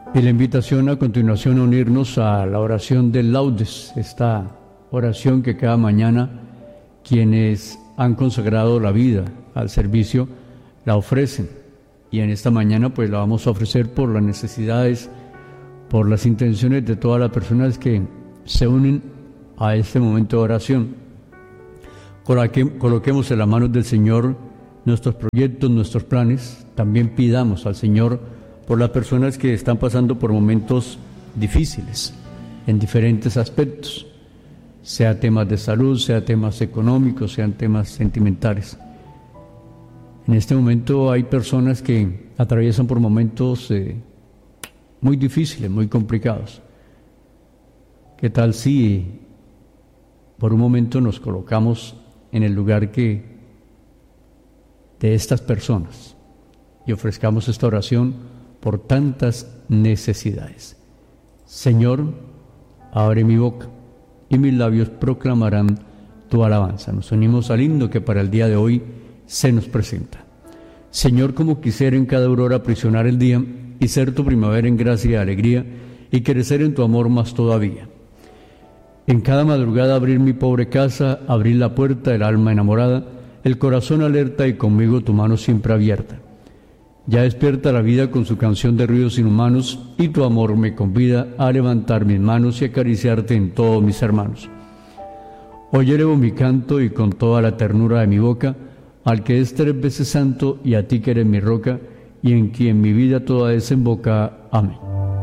Y la invitación a continuación a unirnos a la oración del Laudes, esta oración que cada mañana quienes han consagrado la vida al servicio la ofrecen. Y en esta mañana pues la vamos a ofrecer por las necesidades, por las intenciones de todas las personas que se unen a este momento de oración. Coloquemos en las manos del Señor nuestros proyectos, nuestros planes. También pidamos al Señor por las personas que están pasando por momentos difíciles en diferentes aspectos, sea temas de salud, sea temas económicos, sean temas sentimentales. En este momento hay personas que atraviesan por momentos muy difíciles, muy complicados. ¿Qué tal si por un momento nos colocamos en el lugar de estas personas y ofrezcamos esta oración por tantas necesidades? Señor, abre mi boca y mis labios proclamarán tu alabanza. Nos unimos al himno que para el día de hoy se nos presenta. Señor, como quisiera en cada aurora aprisionar el día y ser tu primavera en gracia y alegría y crecer en tu amor más todavía. En cada madrugada abrir mi pobre casa, abrir la puerta del alma enamorada, el corazón alerta y conmigo tu mano siempre abierta. Ya despierta la vida con su canción de ruidos inhumanos y tu amor me convida a levantar mis manos y acariciarte en todos mis hermanos. Hoy elevo mi canto y con toda la ternura de mi boca, al que es 3 veces santo y a ti que eres mi roca y en quien mi vida toda desemboca. Amén.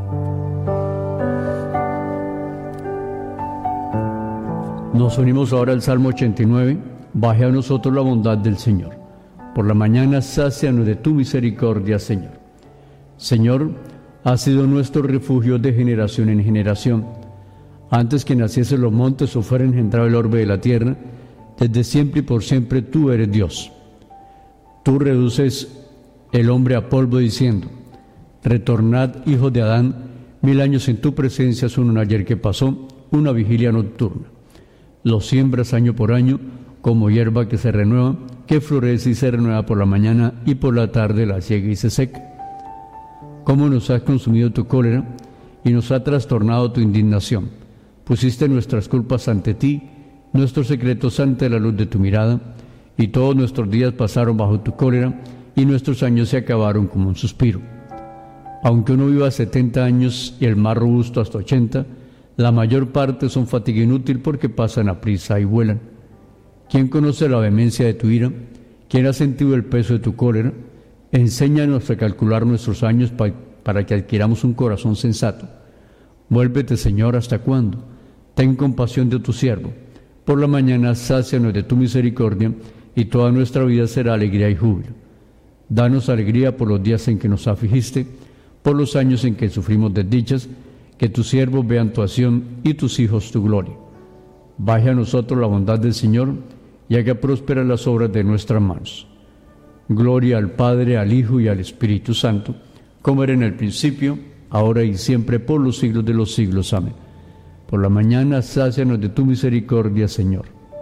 Nos unimos ahora al Salmo 89. Baje a nosotros la bondad del Señor. Por la mañana sácianos de tu misericordia, Señor. Señor, has sido nuestro refugio de generación en generación. Antes que naciesen los montes o fuera engendrado el orbe de la tierra, desde siempre y por siempre tú eres Dios. Tú reduces el hombre a polvo diciendo: retornad, hijos de Adán, 1000 años en tu presencia son un ayer que pasó, una vigilia nocturna. Los siembras año por año, como hierba que se renueva, que florece y se renueva por la mañana y por la tarde la siega y se seca. Cómo nos has consumido tu cólera y nos ha trastornado tu indignación. Pusiste nuestras culpas ante ti, nuestros secretos ante la luz de tu mirada, y todos nuestros días pasaron bajo tu cólera, y nuestros años se acabaron como un suspiro. Aunque uno viva 70 años y el más robusto hasta 80, la mayor parte son fatiga inútil porque pasan a prisa y vuelan. ¿Quién conoce la vehemencia de tu ira? ¿Quién ha sentido el peso de tu cólera? Enséñanos a calcular nuestros años para que adquiramos un corazón sensato. Vuélvete, Señor, ¿hasta cuándo? Ten compasión de tu siervo. Por la mañana sácianos de tu misericordia, y toda nuestra vida será alegría y júbilo. Danos alegría por los días en que nos afligiste, por los años en que sufrimos desdichas, que tus siervos vean tu acción y tus hijos tu gloria. Baje a nosotros la bondad del Señor, y haga prósperas las obras de nuestras manos. Gloria al Padre, al Hijo y al Espíritu Santo, como era en el principio, ahora y siempre, por los siglos de los siglos. Amén. Por la mañana sácianos de tu misericordia, Señor.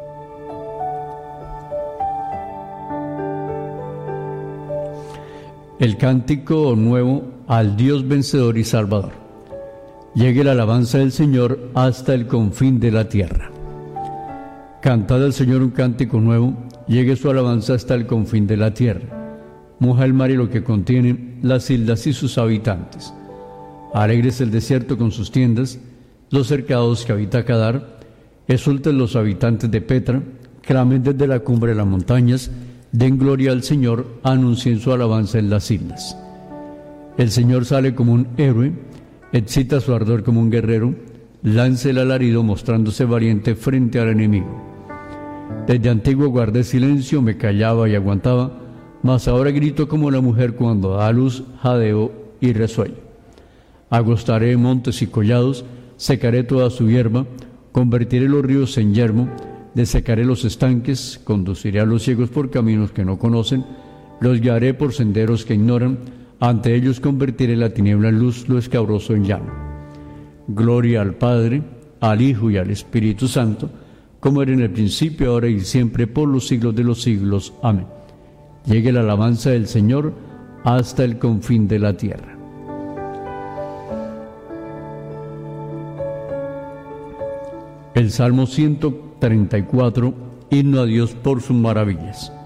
El cántico nuevo al Dios vencedor y salvador. Llegue la alabanza del Señor hasta el confín de la tierra. Cantad al Señor un cántico nuevo, llegue su alabanza hasta el confín de la tierra. Moja el mar y lo que contiene, las islas y sus habitantes. Alegres el desierto con sus tiendas, los cercados que habita Kedar. Exulten los habitantes de Petra, clamen desde la cumbre de las montañas, den gloria al Señor, anuncien su alabanza en las islas. El Señor sale como un héroe, excita su ardor como un guerrero, lance el alarido mostrándose valiente frente al enemigo. Desde antiguo guardé silencio, me callaba y aguantaba, mas ahora grito como la mujer cuando da a luz, jadeo y resuello. Agostaré montes y collados, secaré toda su hierba, convertiré los ríos en yermo, desecaré los estanques, conduciré a los ciegos por caminos que no conocen, los guiaré por senderos que ignoran, ante ellos convertiré la tiniebla en luz, lo escabroso en llano. Gloria al Padre, al Hijo y al Espíritu Santo, como era en el principio, ahora y siempre, por los siglos de los siglos. Amén. Llegue la alabanza del Señor hasta el confín de la tierra. El Salmo 134, himno a Dios por sus maravillas.